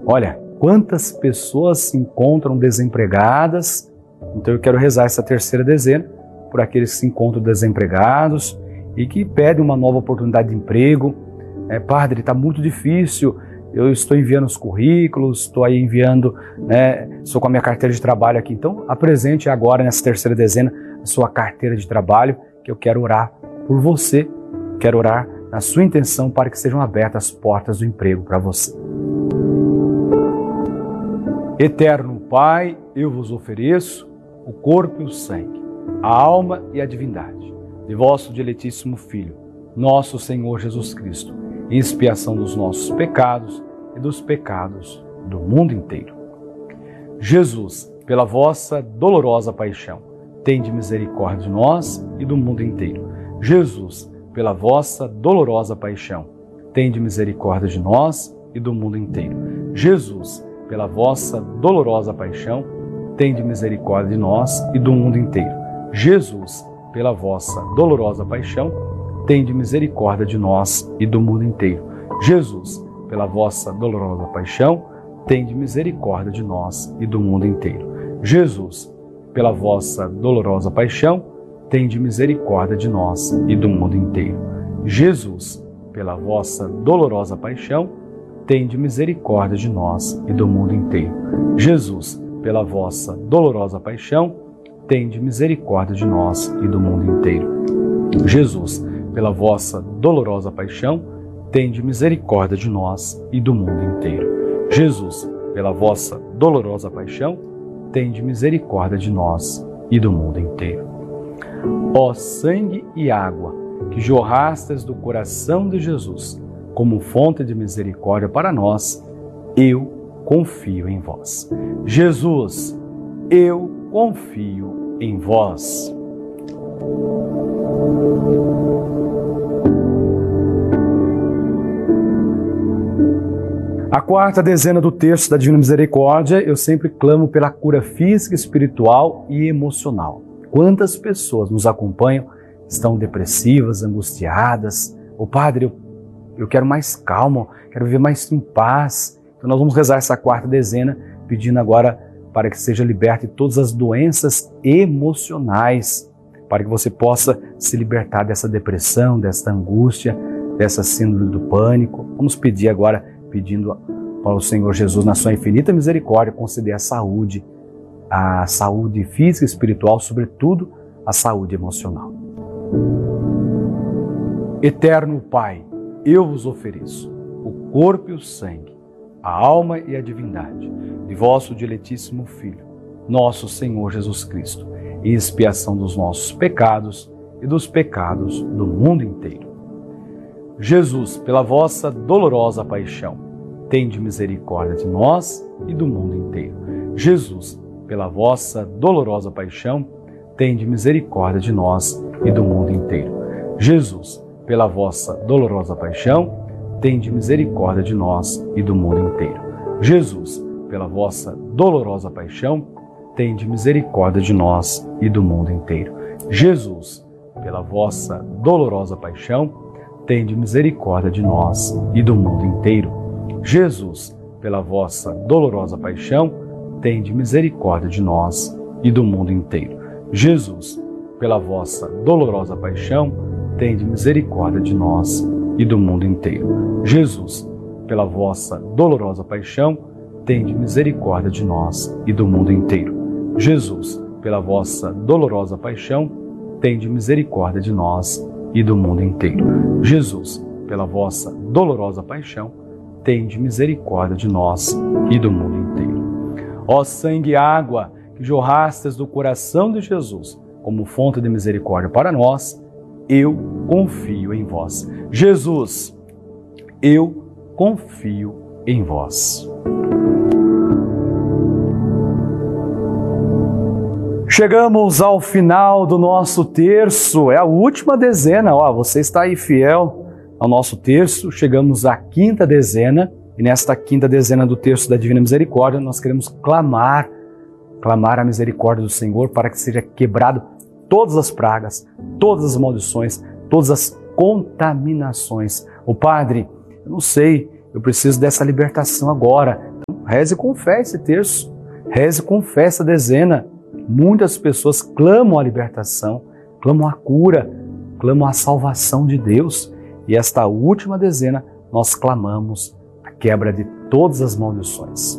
Olha, quantas pessoas se encontram desempregadas. Então eu quero rezar essa terceira dezena por aqueles que se encontram desempregados e que pedem uma nova oportunidade de emprego. Padre, está muito difícil, eu estou enviando os currículos, estou aí enviando, estou com a minha carteira de trabalho aqui. Então apresente agora nessa terceira dezena a sua carteira de trabalho, que eu quero orar por você, quero orar na sua intenção para que sejam abertas as portas do emprego para você. Eterno Pai, eu vos ofereço o corpo e o sangue, a alma e a divindade de vosso diletíssimo Filho, nosso Senhor Jesus Cristo, em expiação dos nossos pecados e dos pecados do mundo inteiro. Jesus, pela vossa dolorosa paixão, tende misericórdia de nós e do mundo inteiro. Jesus, pela vossa dolorosa paixão, tende misericórdia de nós e do mundo inteiro. Jesus, pela vossa dolorosa paixão, tende misericórdia de nós e do mundo inteiro. Jesus, pela vossa dolorosa paixão, tende misericórdia de nós e do mundo inteiro. Jesus, pela vossa dolorosa paixão, tende misericórdia de nós e do mundo inteiro. Jesus, pela vossa dolorosa paixão, tende misericórdia de nós e do mundo inteiro. Jesus, pela vossa dolorosa paixão, tende misericórdia de nós e do mundo inteiro. Jesus, pela vossa dolorosa paixão, tende misericórdia de nós e do mundo inteiro. Jesus, pela vossa dolorosa paixão, tende misericórdia de nós e do mundo inteiro. Jesus, pela vossa dolorosa paixão, tende misericórdia de nós e do mundo inteiro. Ó sangue e água que jorrastes do coração de Jesus, como fonte de misericórdia para nós, eu confio em vós. Jesus, eu confio em vós. A quarta dezena do texto da Divina Misericórdia, eu sempre clamo pela cura física, espiritual e emocional. Quantas pessoas nos acompanham estão depressivas, angustiadas? Padre, eu quero mais calma, quero viver mais em paz. Então nós vamos rezar essa quarta dezena, pedindo agora para que seja liberta de todas as doenças emocionais, para que você possa se libertar dessa depressão, dessa angústia, dessa síndrome do pânico. Vamos pedir agora, pedindo para o Senhor Jesus, na sua infinita misericórdia, conceder a saúde física e espiritual, sobretudo a saúde emocional. Eterno Pai, eu vos ofereço o corpo e o sangue, a alma e a divindade de vosso diletíssimo Filho, nosso Senhor Jesus Cristo, em expiação dos nossos pecados e dos pecados do mundo inteiro. Jesus, pela vossa dolorosa paixão, tende misericórdia de nós e do mundo inteiro. Jesus, pela vossa dolorosa paixão, tende misericórdia de nós e do mundo inteiro. Jesus, pela vossa dolorosa paixão, tende misericórdia de nós e do mundo inteiro. Jesus, pela vossa dolorosa paixão, tende misericórdia de nós e do mundo inteiro. Jesus, pela vossa dolorosa paixão, tende misericórdia de nós e do mundo inteiro. Jesus, pela vossa dolorosa paixão, tende misericórdia de nós e do mundo inteiro. Jesus, pela vossa dolorosa paixão, tende misericórdia de nós e do mundo inteiro. Jesus, pela vossa dolorosa paixão, tende misericórdia de nós e do mundo inteiro. Jesus, pela vossa dolorosa paixão, tende misericórdia de nós e do mundo inteiro. Jesus, pela vossa dolorosa paixão, tende misericórdia de nós e do mundo inteiro. Ó sangue e água que jorrastes do coração de Jesus como fonte de misericórdia para nós, eu confio em vós. Jesus, eu confio em vós. Chegamos ao final do nosso terço, é a última dezena. Você está aí fiel ao nosso terço, chegamos à quinta dezena, e nesta quinta dezena do terço da Divina Misericórdia, nós queremos clamar a misericórdia do Senhor para que seja quebrado todas as pragas, todas as maldições, todas as contaminações. Padre, eu não sei, eu preciso dessa libertação agora. Então, Reze com fé esse terço. Reze com fé essa dezena. Muitas pessoas clamam a libertação, clamam a cura, clamam a salvação de Deus. E esta última dezena nós clamamos a quebra de todas as maldições.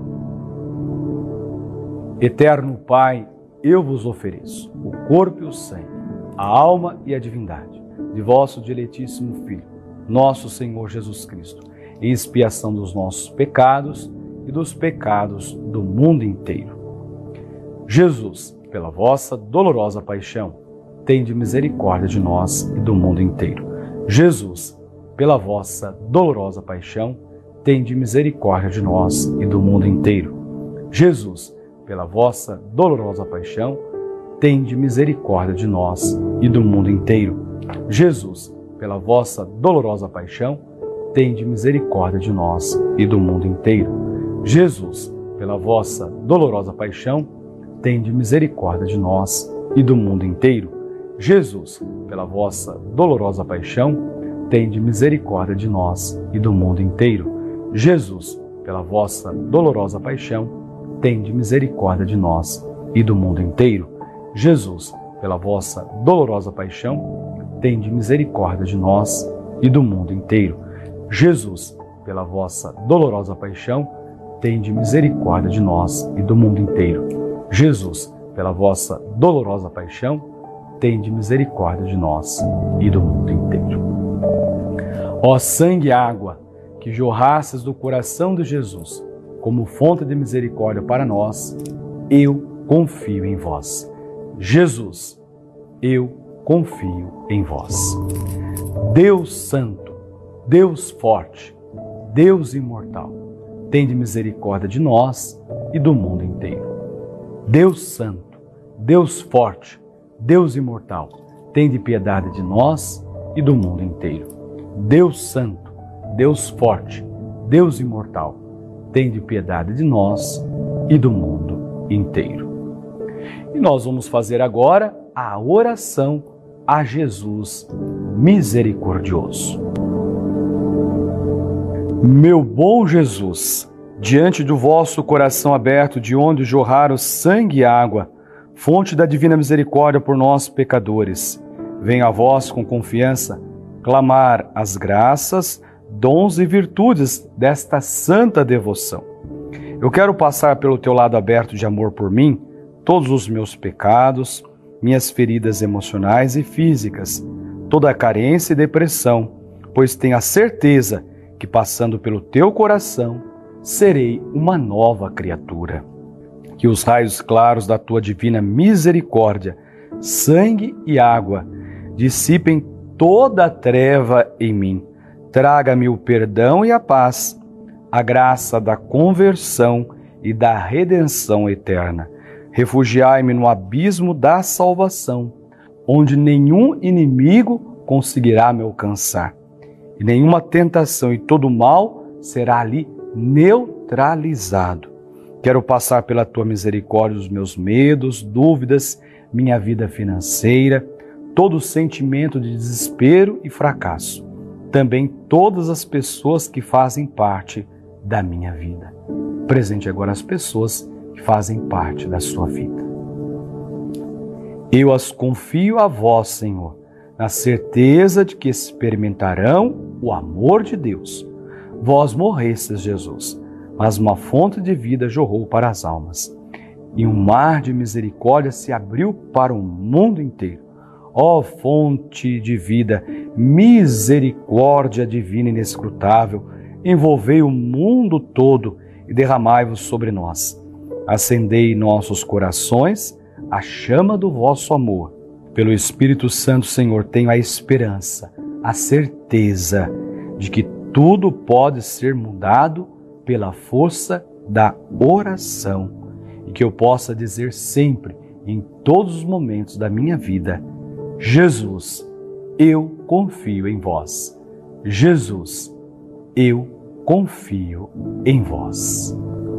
Eterno Pai, eu vos ofereço o corpo e o sangue, a alma e a divindade de vosso diletíssimo Filho, nosso Senhor Jesus Cristo, em expiação dos nossos pecados e dos pecados do mundo inteiro. Jesus, pela vossa dolorosa paixão, tende misericórdia de nós e do mundo inteiro. Jesus, pela vossa dolorosa paixão, tende misericórdia de nós e do mundo inteiro. Jesus, pela vossa dolorosa paixão, tende misericórdia de nós e do mundo inteiro. Jesus, pela vossa dolorosa paixão, tende misericórdia de nós e do mundo inteiro. Jesus, pela vossa dolorosa paixão, tende misericórdia de nós e do mundo inteiro. Jesus, pela vossa dolorosa paixão, tende misericórdia de nós e do mundo inteiro. Jesus, pela vossa dolorosa paixão, tende misericórdia de nós e do mundo inteiro. Jesus, pela vossa dolorosa paixão, tende misericórdia de nós e do mundo inteiro. Jesus, pela vossa dolorosa paixão, tende misericórdia de nós e do mundo inteiro. Jesus, pela vossa dolorosa paixão, tende misericórdia de nós e do mundo inteiro. Ó sangue e água, que jorrastes do coração de Jesus, como fonte de misericórdia para nós, eu confio em vós. Jesus, eu confio em vós. Deus Santo, Deus Forte, Deus Imortal, tende misericórdia de nós e do mundo inteiro. Deus Santo, Deus Forte, Deus Imortal, tende piedade de nós e do mundo inteiro. Deus Santo, Deus Forte, Deus Imortal, tende piedade de nós e do mundo inteiro. E nós vamos fazer agora a oração a Jesus misericordioso. Meu bom Jesus, diante do vosso coração aberto, de onde jorraram sangue e água, fonte da divina misericórdia por nós pecadores, venho a vós com confiança clamar as graças, dons e virtudes desta santa devoção. Eu quero passar pelo teu lado aberto de amor por mim todos os meus pecados, minhas feridas emocionais e físicas, toda a carência e depressão, pois tenho a certeza que passando pelo teu coração serei uma nova criatura. Que os raios claros da tua divina misericórdia, sangue e água, dissipem toda a treva em mim. Traga-me o perdão e a paz, a graça da conversão e da redenção eterna. Refugiai-me no abismo da salvação, onde nenhum inimigo conseguirá me alcançar, e nenhuma tentação e todo mal será ali neutralizado. Quero passar pela tua misericórdia os meus medos, dúvidas, minha vida financeira, todo sentimento de desespero e fracasso. Também todas as pessoas que fazem parte da minha vida. Presente agora as pessoas que fazem parte da sua vida. Eu as confio a vós, Senhor, na certeza de que experimentarão o amor de Deus. Vós morrestes, Jesus, mas uma fonte de vida jorrou para as almas, e um mar de misericórdia se abriu para o mundo inteiro. Ó fonte de vida, misericórdia divina e inescrutável, envolvei o mundo todo e derramai-vos sobre nós. Acendei em nossos corações a chama do vosso amor. Pelo Espírito Santo, Senhor, tenho a esperança, a certeza de que tudo pode ser mudado pela força da oração e que eu possa dizer sempre, em todos os momentos da minha vida: Jesus, eu confio em vós. Jesus, eu confio em vós.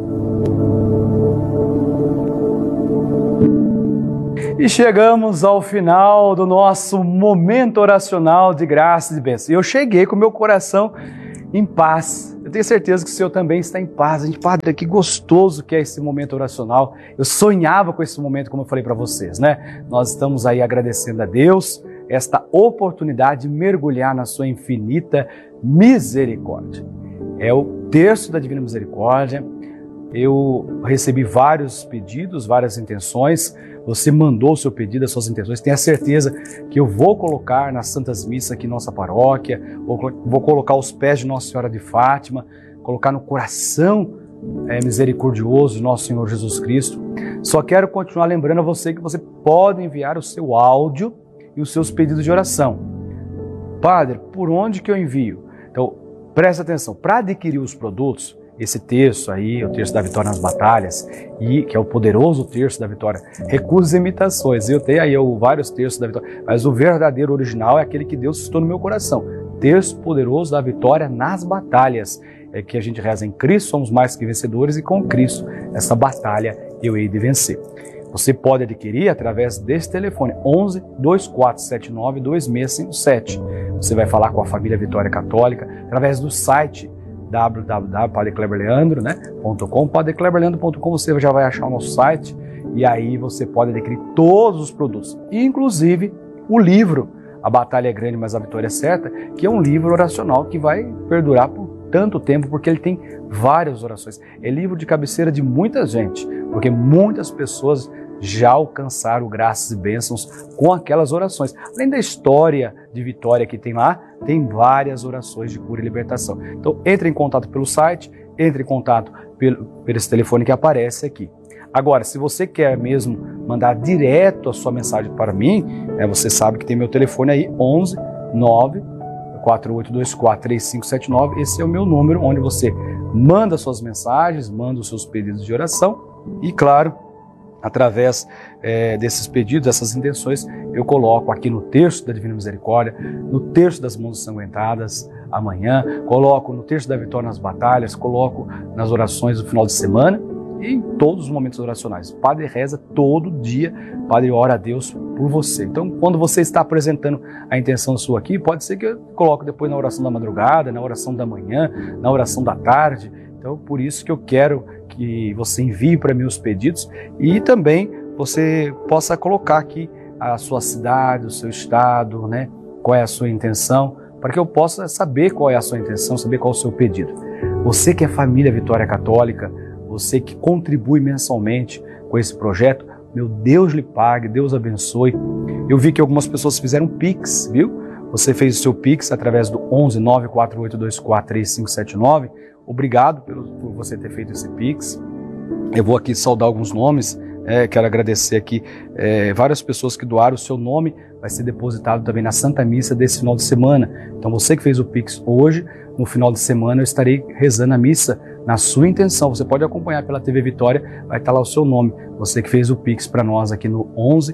E chegamos ao final do nosso momento oracional de graça e de bênção. Eu cheguei com meu coração em paz. Eu Eu tenho certeza que o Senhor também está em paz. A gente, Padre, que gostoso que é esse momento oracional. Eu sonhava com esse momento, como eu falei para vocês, né? Nós estamos aí agradecendo a Deus esta oportunidade de mergulhar na sua infinita misericórdia. É o terço da Divina Misericórdia. Eu recebi vários pedidos, várias intenções. Você mandou o seu pedido, as suas intenções. Tenha certeza que eu vou colocar nas Santas Missas aqui em nossa paróquia, vou colocar aos pés de Nossa Senhora de Fátima, colocar no coração misericordioso de Nosso Senhor Jesus Cristo. Só quero continuar lembrando a você que você pode enviar o seu áudio e os seus pedidos de oração. Padre, por onde que eu envio? Então, presta atenção, para adquirir os produtos, esse terço aí, o terço da vitória nas batalhas, e que é o poderoso terço da vitória, recusa imitações. Eu tenho aí vários terços da vitória, mas o verdadeiro original é aquele que Deus suscitou no meu coração. Terço poderoso da vitória nas batalhas. É que a gente reza em Cristo, somos mais que vencedores, e com Cristo essa batalha eu hei de vencer. Você pode adquirir através desse telefone 11 2479 2657. Você vai falar com a família Vitória Católica através do site www.padrecleberleandro.com. Padrecleberleandro.com, você já vai achar o nosso site e aí você pode adquirir todos os produtos, inclusive o livro A Batalha é Grande, mas a Vitória é Certa, que é um livro oracional que vai perdurar por tanto tempo, porque ele tem várias orações. É livro de cabeceira de muita gente, porque muitas pessoas já alcançaram graças e bênçãos com aquelas orações. Além da história de vitória que tem lá, tem várias orações de cura e libertação. Então, entre em contato pelo site, entre em contato pelo esse telefone que aparece aqui. Agora, se você quer mesmo mandar direto a sua mensagem para mim, você sabe que tem meu telefone aí, 11 9 4824 3579. Esse é o meu número, onde você manda suas mensagens, manda os seus pedidos de oração e, claro, através desses pedidos, dessas intenções, eu coloco aqui no terço da Divina Misericórdia, no terço das mãos ensanguentadas amanhã, coloco no terço da vitória nas batalhas, coloco nas orações do final de semana e em todos os momentos oracionais. O Padre reza todo dia, o Padre ora a Deus por você. Então, quando você está apresentando a intenção sua aqui, pode ser que eu coloque depois na oração da madrugada, na oração da manhã, na oração da tarde. Então, por isso que eu quero que você envie para mim os pedidos e também você possa colocar aqui a sua cidade, o seu estado, né? Qual é a sua intenção, para que eu possa saber qual é a sua intenção, saber qual é o seu pedido. Você que é família Vitória Católica, você que contribui mensalmente com esse projeto, meu Deus lhe pague, Deus abençoe. Eu vi que algumas pessoas fizeram Pix, viu? Você fez o seu Pix através do 11 94824 3579. Obrigado por você ter feito esse Pix. Eu vou aqui saudar alguns nomes. Quero agradecer aqui várias pessoas que doaram. O seu nome vai ser depositado também na Santa Missa desse final de semana. Então você que fez o Pix hoje, no final de semana eu estarei rezando a missa na sua intenção. Você pode acompanhar pela TV Vitória, vai estar lá o seu nome. Você que fez o Pix para nós aqui no 11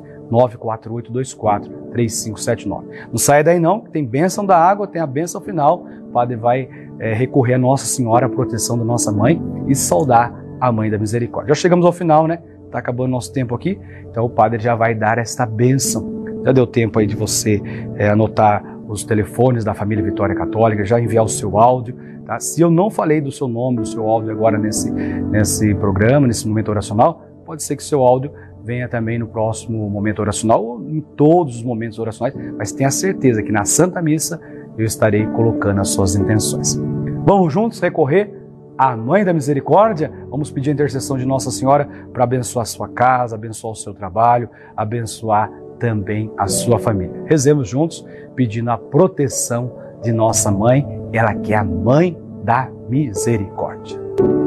94824 3579. Não saia daí não, tem bênção da água, tem a bênção final. O Padre vai recorrer a Nossa Senhora, a proteção da nossa mãe e saudar a Mãe da Misericórdia. Já chegamos ao final, né? Está acabando nosso tempo aqui, então o Padre já vai dar esta bênção. Já deu tempo aí de você anotar os telefones da família Vitória Católica, já enviar o seu áudio. Tá? Se eu não falei do seu nome, do seu áudio agora nesse programa, nesse momento oracional, pode ser que seu áudio venha também no próximo momento oracional ou em todos os momentos oracionais, mas tenha certeza que na Santa Missa eu estarei colocando as suas intenções. Vamos juntos recorrer à Mãe da Misericórdia? Vamos pedir a intercessão de Nossa Senhora para abençoar a sua casa, abençoar o seu trabalho, abençoar também a sua família. Rezemos juntos, pedindo a proteção de nossa Mãe, ela que é a Mãe da Misericórdia.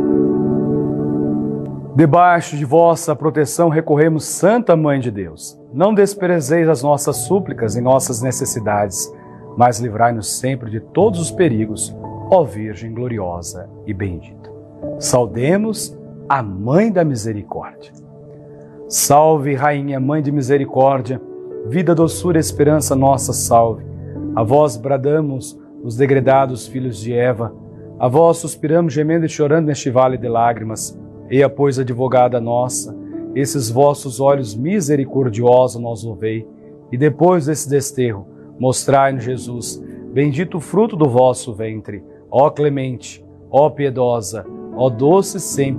Debaixo de vossa proteção recorremos, Santa Mãe de Deus. Não desprezeis as nossas súplicas em nossas necessidades, mas livrai-nos sempre de todos os perigos, ó Virgem gloriosa e bendita. Saudemos a Mãe da Misericórdia. Salve, Rainha, Mãe de Misericórdia, vida, doçura, esperança nossa, salve. A vós bradamos, os degredados filhos de Eva, a vós suspiramos, gemendo e chorando neste vale de lágrimas. Eia, pois, advogada nossa, esses vossos olhos misericordiosos nos ouvei, e depois desse desterro, mostrai-nos Jesus, bendito o fruto do vosso ventre. Ó clemente, ó piedosa, ó doce sempre